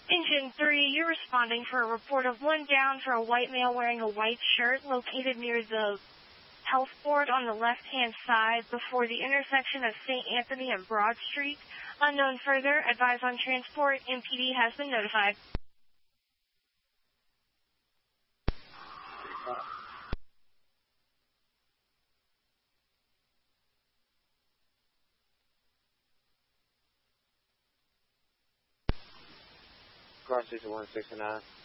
Engine 3, you're responding for a report of one down for a white male wearing a white shirt located near the health board on the left-hand side before the intersection of St. Anthony and Broad Street. Unknown further, advise on transport. MPD has been notified. Cross station 169.